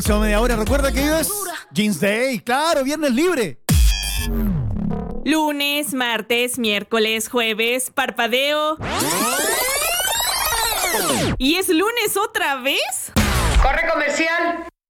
Media hora, recuerda que es Jeans Day, claro, viernes libre. Lunes, martes, miércoles, jueves, parpadeo. ¿Y es lunes otra vez? ¡Corre comercial!